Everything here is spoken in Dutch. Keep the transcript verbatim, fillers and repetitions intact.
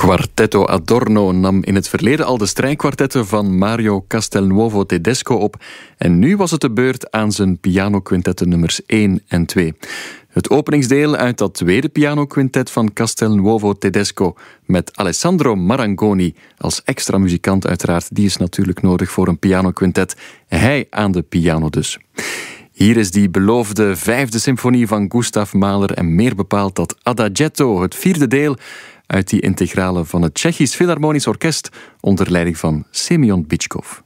Quartetto Adorno nam in het verleden al de strijkkwartetten van Mario Castelnuovo Tedesco op en nu was het de beurt aan zijn pianoquintetten nummers één en twee. Het openingsdeel uit dat tweede pianoquintet van Castelnuovo Tedesco met Alessandro Marangoni als extra muzikant uiteraard, die is natuurlijk nodig voor een pianoquintet. Hij aan de piano dus. Hier is die beloofde vijfde symfonie van Gustav Mahler en meer bepaald dat Adagietto, het vierde deel uit die integrale van het Tsjechisch Philharmonisch Orkest onder leiding van Semyon Bychkov.